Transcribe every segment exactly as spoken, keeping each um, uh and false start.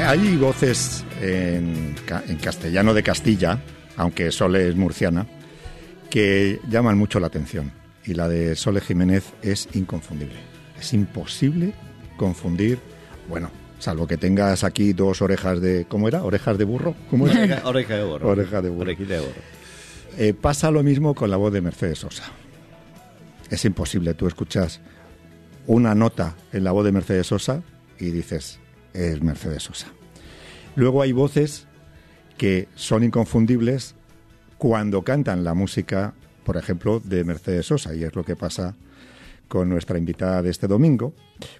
Hay voces en, en castellano de Castilla, aunque Sole es murciana, que llaman mucho la atención. Y la de Sole Jiménez es inconfundible. Es imposible confundir, bueno, salvo que tengas aquí dos orejas de... ¿Cómo era? ¿Orejas de burro? ¿Cómo era? Oreja, oreja de burro. Oreja de burro. Orejita de burro. Eh, pasa lo mismo con la voz de Mercedes Sosa. Es imposible. Tú escuchas una nota en la voz de Mercedes Sosa y dices, es Mercedes Sosa. Luego hay voces que son inconfundibles cuando cantan la música, por ejemplo, de Mercedes Sosa, y es lo que pasa con nuestra invitada de este domingo,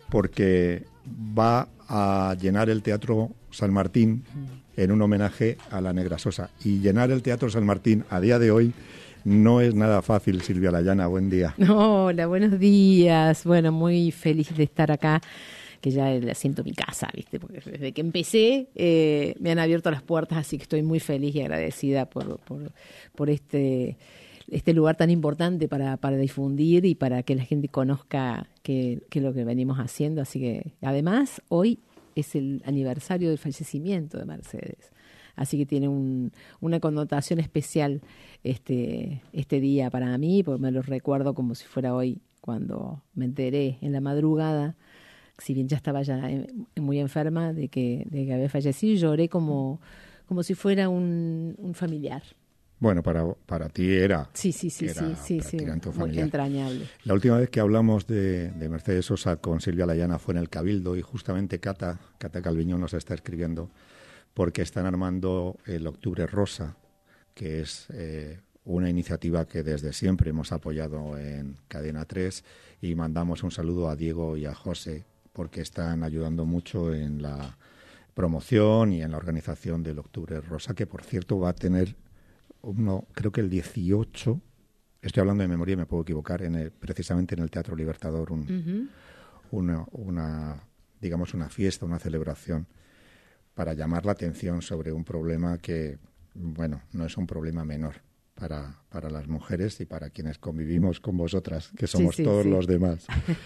porque va a llenar el Teatro San Martín en un homenaje a la Negra Sosa. Y llenar el Teatro San Martín a día de hoy no es nada fácil. Silvia Layana, buen día. Hola, buenos días. Bueno, muy feliz de estar acá, que ya la siento mi casa, ¿viste? Porque desde que empecé eh, me han abierto las puertas, así que estoy muy feliz y agradecida por, por, por este, este lugar tan importante para, para difundir y para que la gente conozca qué es lo que venimos haciendo. Así que, además, hoy es el aniversario del fallecimiento de Mercedes. Así que tiene un, una connotación especial este, este día para mí, porque me lo recuerdo como si fuera hoy, cuando me enteré en la madrugada, si bien ya estaba ya muy enferma de que, de que había fallecido, lloré como, como si fuera un, un familiar. Bueno, para, para ti era, sí, sí, sí, era sí, sí, sí, muy entrañable. La última vez que hablamos de, de Mercedes Sosa con Silvia Layana fue en el Cabildo, y justamente Cata, Cata Calviño nos está escribiendo porque están armando el Octubre Rosa, que es eh, una iniciativa que desde siempre hemos apoyado en Cadena tres, y mandamos un saludo a Diego y a José, porque están ayudando mucho en la promoción y en la organización del Octubre Rosa, que por cierto va a tener uno, creo que el dieciocho, estoy hablando de memoria y me puedo equivocar, en el, precisamente en el Teatro Libertador, un, uh-huh. una, una, digamos, una fiesta, una celebración para llamar la atención sobre un problema que, bueno, no es un problema menor para, para las mujeres y para quienes convivimos con vosotras, que somos sí, sí, todos sí. los demás.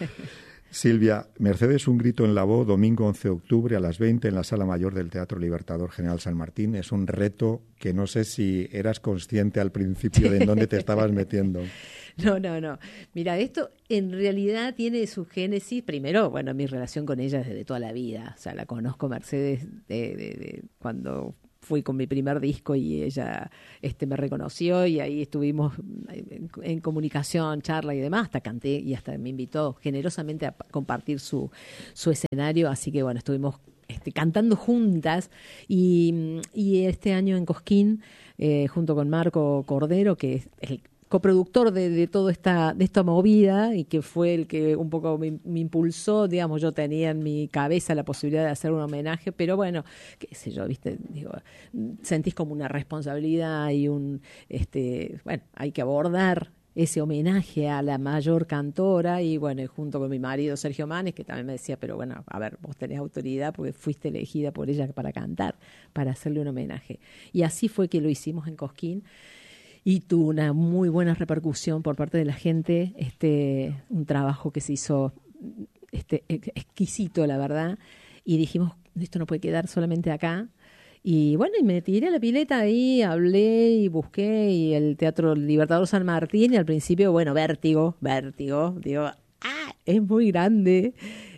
Silvia, Mercedes, un grito en la voz, domingo once de octubre a las veinte en la Sala Mayor del Teatro Libertador General San Martín. Es un reto que no sé si eras consciente al principio de en dónde te estabas metiendo. No, no, no. Mira, esto en realidad tiene su génesis, primero, bueno, mi relación con ella desde toda la vida. O sea, la conozco Mercedes de, de, de cuando fui con mi primer disco y ella este, me reconoció, y ahí estuvimos en, en comunicación, charla y demás, hasta canté y hasta me invitó generosamente a compartir su, su escenario, así que bueno, estuvimos este, cantando juntas, y, y este año en Cosquín, eh, junto con Marco Cordero, que es el coproductor de, de toda esta de esta movida, y que fue el que un poco me, me impulsó, digamos, yo tenía en mi cabeza la posibilidad de hacer un homenaje, pero bueno, qué sé yo, viste, digo, sentís como una responsabilidad y un, este, bueno, hay que abordar ese homenaje a la mayor cantora, y bueno, y junto con mi marido Sergio Manes, que también me decía, pero bueno, a ver, vos tenés autoridad porque fuiste elegida por ella para cantar, para hacerle un homenaje. Y así fue que lo hicimos en Cosquín, y tuvo una muy buena repercusión por parte de la gente, este, un trabajo que se hizo este, exquisito, la verdad, y dijimos, esto no puede quedar solamente acá. Y bueno, y me tiré a la pileta ahí, hablé y busqué, y el Teatro Libertador San Martín, y al principio, bueno, vértigo, vértigo, digo, ah, es muy grande,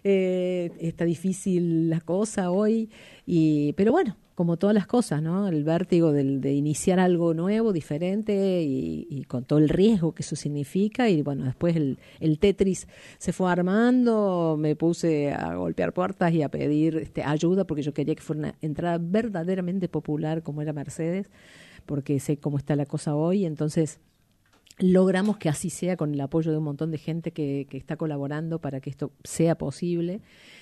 eh, está difícil la cosa hoy, y pero bueno, como todas las cosas, ¿no? El vértigo del, de iniciar algo nuevo, diferente, y, y con todo el riesgo que eso significa. Y bueno, después el, el Tetris se fue armando, me puse a golpear puertas y a pedir este, ayuda, porque yo quería que fuera una entrada verdaderamente popular como era Mercedes, porque sé cómo está la cosa hoy. Entonces logramos que así sea, con el apoyo de un montón de gente que, que está colaborando para que esto sea posible.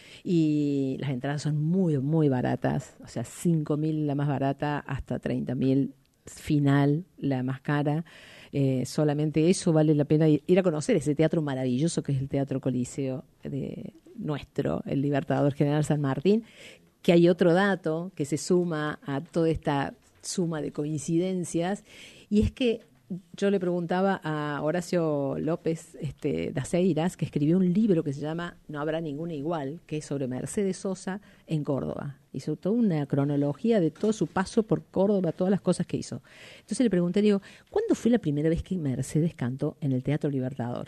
Y las entradas son muy, muy baratas, o sea, cinco mil la más barata, hasta treinta mil final la más cara. Eh, solamente eso vale la pena ir, ir a conocer ese teatro maravilloso que es el Teatro Coliseo de nuestro, el Libertador General San Martín, que hay otro dato que se suma a toda esta suma de coincidencias, y es que yo le preguntaba a Horacio López este, Daceiras, que escribió un libro que se llama No habrá ninguna igual, que es sobre Mercedes Sosa en Córdoba. Hizo toda una cronología de todo su paso por Córdoba, todas las cosas que hizo. Entonces le pregunté, le digo, ¿cuándo fue la primera vez que Mercedes cantó en el Teatro Libertador?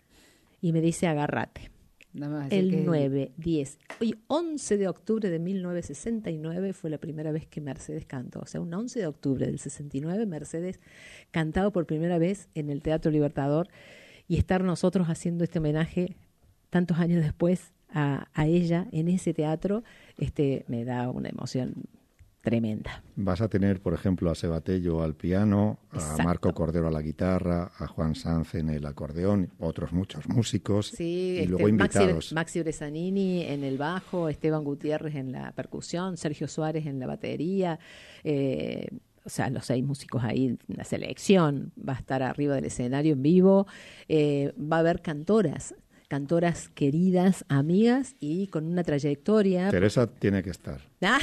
Y me dice, agárrate. El que... nueve, diez y once de octubre de mil novecientos sesenta y nueve fue la primera vez que Mercedes cantó. O sea, un once de octubre del sesenta y nueve, Mercedes cantado por primera vez en el Teatro Libertador, y estar nosotros haciendo este homenaje tantos años después a, a ella en ese teatro, este, me da una emoción tremenda. Vas a tener, por ejemplo, a Seba Tello al piano, Exacto. a Marco Cordero a la guitarra, a Juan Sanz en el acordeón, otros muchos músicos, sí, y este, luego invitados. Maxi, Maxi Bresanini en el bajo, Esteban Gutiérrez en la percusión, Sergio Suárez en la batería, eh, o sea, los seis músicos ahí, la selección va a estar arriba del escenario en vivo, eh, va a haber cantoras, cantoras queridas, amigas y con una trayectoria. Teresa tiene que estar.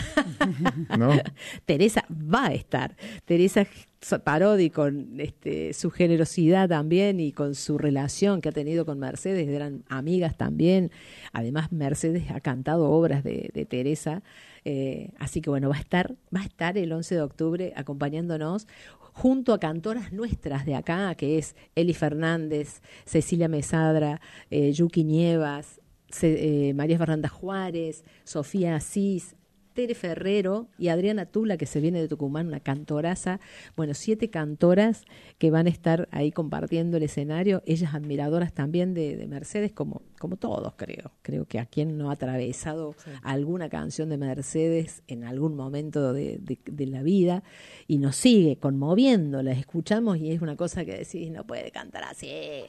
¿No? Teresa va a estar. Teresa Parodi, con este, su generosidad también y con su relación que ha tenido con Mercedes, eran amigas también. Además, Mercedes ha cantado obras de, de Teresa. Eh, así que bueno, va a estar, va a estar el once de octubre acompañándonos, junto a cantoras nuestras de acá, que es Eli Fernández, Cecilia Mesadra, eh, Yuki Nievas, Ce, eh, María Fernanda Juárez, Sofía Asís, Tere Ferrero y Adriana Tula, que se viene de Tucumán, una cantoraza. Bueno, siete cantoras que van a estar ahí compartiendo el escenario, ellas admiradoras también de, de Mercedes, como, como todos creo. Creo que a quien no ha atravesado sí. alguna canción de Mercedes en algún momento de, de, de la vida, y nos sigue conmoviendo, la escuchamos y es una cosa que decís, no puede cantar así.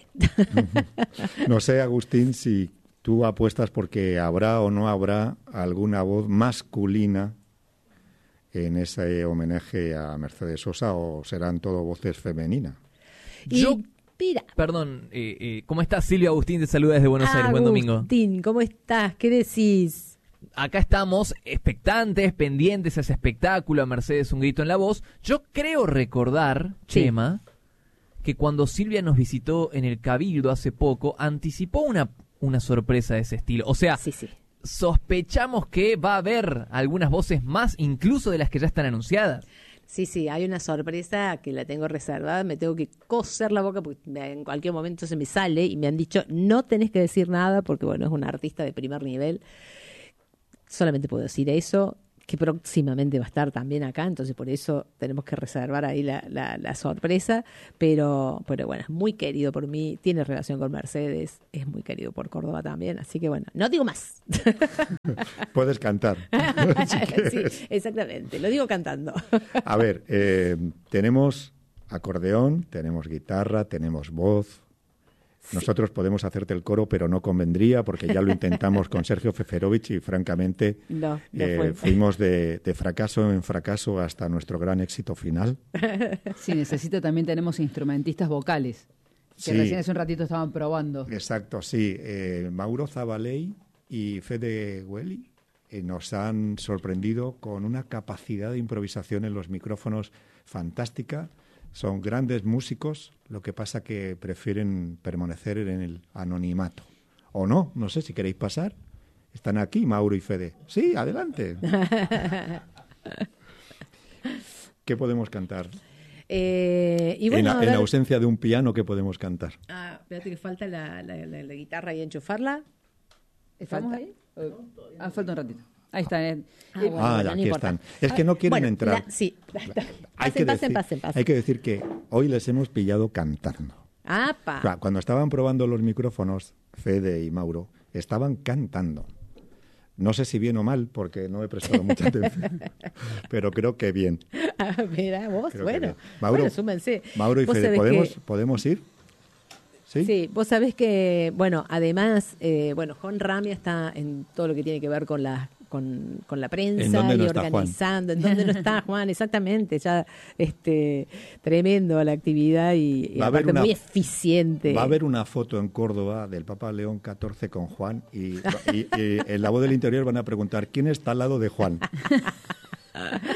No sé, Agustín, si tú apuestas porque habrá o no habrá alguna voz masculina en ese homenaje a Mercedes Sosa, o serán todo voces femeninas. Yo, Pira. Perdón, eh, eh, ¿cómo estás, Silvia? Agustín te saluda desde Buenos Aires. Buen domingo. Agustín, ¿cómo estás? ¿Qué decís? Acá estamos expectantes, pendientes a ese espectáculo, a Mercedes Un Grito en la Voz. Yo creo recordar, sí. Chema, que cuando Silvia nos visitó en el Cabildo hace poco, anticipó una... una sorpresa de ese estilo. O sea, sí, sí. sospechamos que va a haber algunas voces más, incluso de las que ya están anunciadas. Sí, sí, hay una sorpresa que la tengo reservada, me tengo que coser la boca porque en cualquier momento se me sale, y me han dicho, no tenés que decir nada porque, bueno, es una artista de primer nivel. Solamente puedo decir eso, que próximamente va a estar también acá, entonces por eso tenemos que reservar ahí la, la, la sorpresa, pero, pero bueno, es muy querido por mí, tiene relación con Mercedes, es muy querido por Córdoba también, así que bueno, no digo más. Puedes cantar. Si sí, exactamente, lo digo cantando. A ver, eh, tenemos acordeón, tenemos guitarra, tenemos voz. Nosotros podemos hacerte el coro, pero no convendría porque ya lo intentamos con Sergio Feferovich y francamente no, no eh, fuimos de, de fracaso en fracaso hasta nuestro gran éxito final. Sí, necesito, también tenemos instrumentistas vocales, que sí. Recién hace un ratito estaban probando. Exacto, sí. Eh, Mauro Zabaley y Fede Güeli eh, nos han sorprendido con una capacidad de improvisación en los micrófonos fantástica. Son grandes músicos, lo que pasa que prefieren permanecer en el anonimato. O no, no sé si queréis pasar. Están aquí, Mauro y Fede. Sí, adelante. ¿Qué podemos cantar? Eh, y bueno, en, la, en la ausencia de un piano, ¿qué podemos cantar? Ah, espérate que falta la, la, la, la guitarra y enchufarla. ¿Estamos ¿Falta? ahí? Ah, falta un ratito. Ahí están. Eh. Ah, bueno, ah bueno, aquí no están. Es que no quieren bueno, entrar. La, sí. Hay pasen, que pasen, decir, pasen, pasen. Hay que decir que hoy les hemos pillado cantando. ¡Apa! Cuando estaban probando los micrófonos, Fede y Mauro, estaban cantando. No sé si bien o mal, porque no he prestado mucha atención, pero creo que bien. Ah, mira, vos, creo bueno, Mauro, bueno, súmense. Mauro y Fede, ¿podemos, que... ¿podemos ir? ¿Sí? Sí, vos sabés que, bueno, además, eh, bueno, Juan Ramia está en todo lo que tiene que ver con la con, con la prensa no y organizando. ¿En dónde no está Juan? Exactamente, ya este tremendo la actividad y, y aparte una, muy eficiente. Va a haber una foto en Córdoba del Papa León catorce con Juan y, y, y en La Voz del Interior van a preguntar ¿quién está al lado de Juan?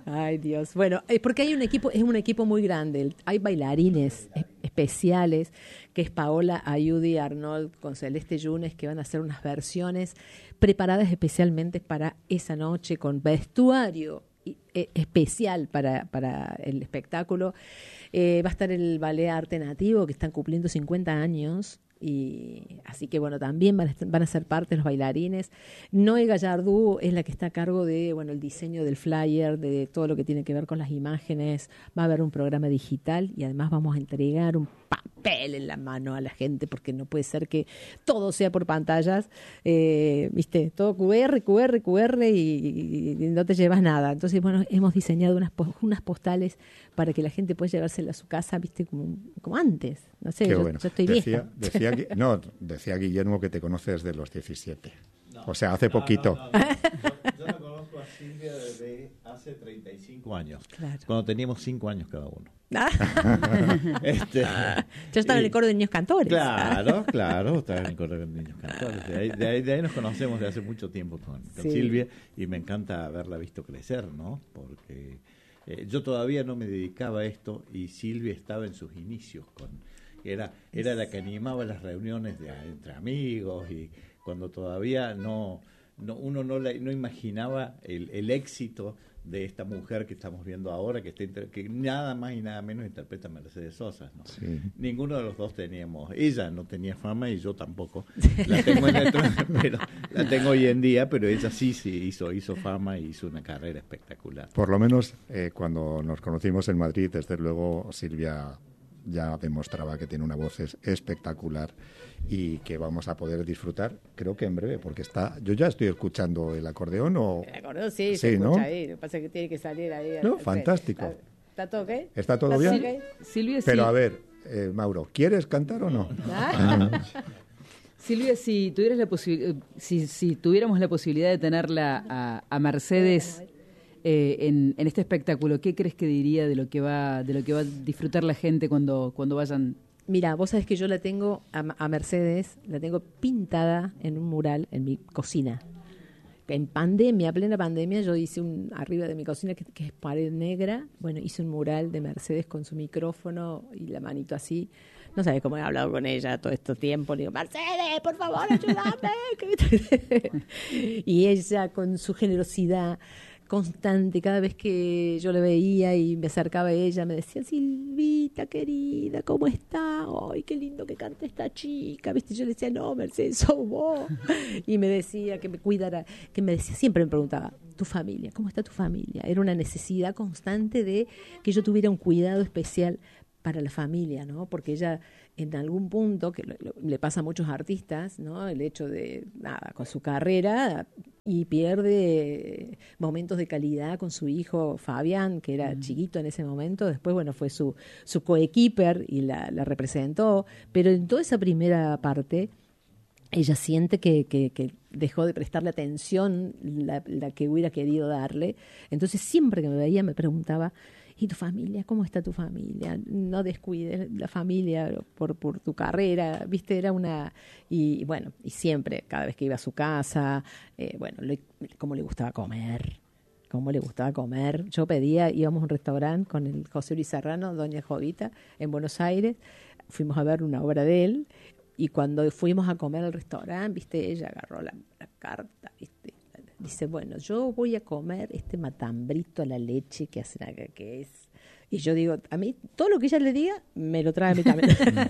Ay, Dios. Bueno, es porque hay un equipo, es un equipo muy grande. Hay bailarines es- especiales, que es Paola Ayudi Arnold con Celeste Yunes, que van a hacer unas versiones preparadas especialmente para esa noche, con vestuario y- e- especial para, para el espectáculo. Eh, va a estar el Ballet Arte Nativo, que están cumpliendo cincuenta años. Y así que bueno, también van a, est- van a ser parte los bailarines. Noé Gallardú es la que está a cargo de bueno el diseño del flyer, de todo lo que tiene que ver con las imágenes. Va a haber un programa digital y además vamos a entregar un papel en la mano a la gente, porque no puede ser que todo sea por pantallas, eh, viste, todo Q R, Q R, Q R y, y no te llevas nada. Entonces bueno, hemos diseñado unas, po- unas postales para que la gente pueda llevársela a su casa, viste, como, como antes. No sé, Qué yo, bueno. yo estoy decía, vieja. decía, Gui- no, decía Guillermo que te conoces de los diecisiete. O sea, hace poquito. No, no, no. Yo, yo la conozco a Silvia desde hace treinta y cinco años, Claro. cuando teníamos cinco años cada uno. Ah, Este, yo estaba en y- el coro de niños cantores. Claro, claro, estaba en el coro de niños cantores. De ahí, de, ahí, de ahí nos conocemos de hace mucho tiempo con, con Sí. Silvia, y me encanta haberla visto crecer, ¿no? Porque eh, yo todavía no me dedicaba a esto y Silvia estaba en sus inicios. Con, era, era la que animaba las reuniones de, entre amigos, y cuando todavía no, no uno no, la, no imaginaba el, el éxito de esta mujer que estamos viendo ahora, que, está inter- que nada más y nada menos interpreta a Mercedes Sosa, ¿no? Sí. Ninguno de los dos teníamos, ella no tenía fama y yo tampoco, la tengo, en el, pero, la tengo hoy en día, pero ella sí, sí hizo, hizo fama y hizo una carrera espectacular. Por lo menos eh, cuando nos conocimos en Madrid, desde luego Silvia ya demostraba que tiene una voz es- espectacular y que vamos a poder disfrutar, creo que en breve, porque está, yo ya estoy escuchando el acordeón o... ¿Te acordás? Sí, Sí, se escucha ¿no? ahí. Lo que pasa es que tiene que salir ahí. al- No, al frente. fantástico. ¿Está, está todo ok? ¿Está todo ¿Está bien? ok? Silvia, Pero si, a ver, eh, Mauro, ¿quieres cantar o no? Ah, Silvia, si tuvieras la posibil- si, si tuviéramos la posibilidad de tenerla a, a Mercedes eh, en, en este espectáculo, ¿qué crees que diría de lo que va, de lo que va a disfrutar la gente cuando, cuando vayan? Mira, vos sabés que yo la tengo a, a Mercedes, la tengo pintada en un mural en mi cocina. En pandemia, plena pandemia, yo hice un arriba de mi cocina, que, que es pared negra. Bueno, hice un mural de Mercedes con su micrófono y la manito así. No sabés cómo he hablado con ella todo este tiempo. Le digo, Mercedes, por favor, ayúdame. Y ella, con su generosidad constante, cada vez que yo la veía y me acercaba a ella, me decía, Silvita, querida, ¿cómo está? Ay, qué lindo que canta esta chica. ¿Viste? Yo le decía, no, Mercedes, sos vos. Y me decía que me cuidara, que me decía, siempre me preguntaba, tu familia, ¿cómo está tu familia? Era una necesidad constante de que yo tuviera un cuidado especial para la familia, ¿no? Porque ella en algún punto, que lo- lo- le pasa a muchos artistas, ¿no? El hecho de, nada, con su carrera, y pierde momentos de calidad con su hijo Fabián, que era chiquito en ese momento. Después, bueno, fue su, su coequiper y la, la representó. Pero en toda esa primera parte, ella siente que, que, que dejó de prestarle atención la, la que hubiera querido darle. Entonces, siempre que me veía, me preguntaba, ¿y tu familia? ¿Cómo está tu familia? No descuides la familia por, por tu carrera, ¿viste? Era una... Y bueno, y siempre, cada vez que iba a su casa, eh, bueno, le, cómo le gustaba comer, cómo le gustaba comer. Yo pedía, íbamos a un restaurante con el José Luis Serrano, Doña Jovita, en Buenos Aires, fuimos a ver una obra de él, y cuando fuimos a comer al restaurante, ¿viste? Ella agarró la, la carta, ¿viste? Dice, bueno, yo voy a comer este matambrito a la leche que hacen acá, que es... Y yo digo, a mí, todo lo que ella le diga, me lo trae a mí también.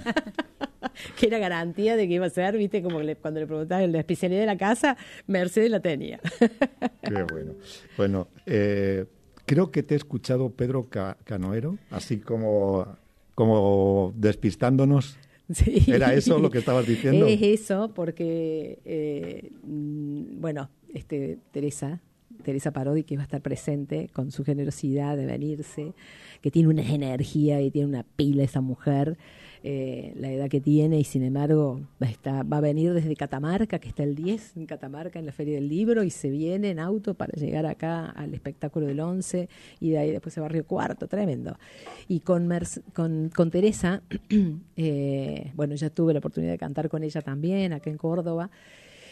Que era garantía de que iba a ser, viste, como le, cuando le preguntaban la especialidad de la casa, Mercedes la tenía. Qué bueno. Bueno, eh, creo que te he escuchado, Pedro Ca- Canoero, así como, como despistándonos. Sí. ¿Era eso lo que estabas diciendo? Es eso, porque, eh, mm, bueno, este Teresa, Teresa Parodi, que va a estar presente con su generosidad de venirse, que tiene una energía y tiene una pila esa mujer, eh, la edad que tiene, y sin embargo va a, estar, va a venir desde Catamarca, que está el diez en Catamarca, en la Feria del Libro, y se viene en auto para llegar acá al espectáculo del once, y de ahí después a Barrio Cuarto, tremendo. Y con, Merc- con, con Teresa, eh, bueno, ya tuve la oportunidad de cantar con ella también, acá en Córdoba.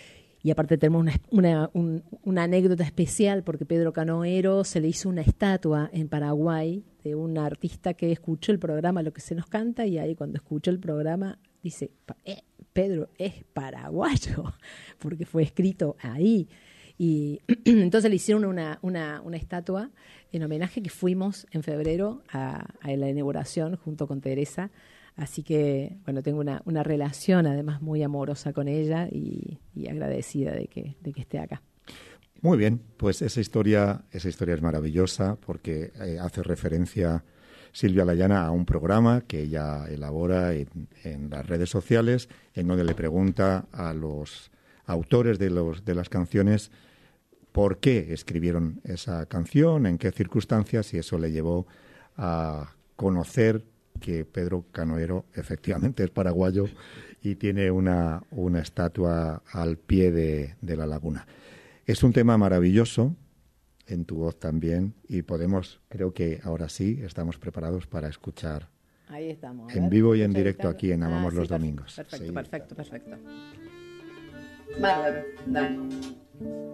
Y aparte tenemos una, una, un, una anécdota especial porque Pedro Canoero se le hizo una estatua en Paraguay de un artista que escuchó el programa Lo que se nos canta, y ahí cuando escuchó el programa dice, eh, Pedro es paraguayo, porque fue escrito ahí. Y entonces le hicieron una, una, una estatua en homenaje, que fuimos en febrero a, a la inauguración junto con Teresa. Así que, bueno, tengo una, una relación además muy amorosa con ella y, y agradecida de que, de que esté acá. Muy bien, pues esa historia, esa historia es maravillosa porque eh, hace referencia Silvia Layana a un programa que ella elabora en, en las redes sociales, en donde le pregunta a los autores de, los, de las canciones por qué escribieron esa canción, en qué circunstancias, y eso le llevó a conocer que Pedro Canoero efectivamente es paraguayo y tiene una, una estatua al pie de, de la laguna. Es un tema maravilloso, en tu voz también, y podemos, creo que ahora sí, estamos preparados para escuchar Ahí estamos, en vivo y en directo aquí en Amamos ah, sí, los Domingos. Perfecto, sí. perfecto, perfecto. Bárbaro, dale.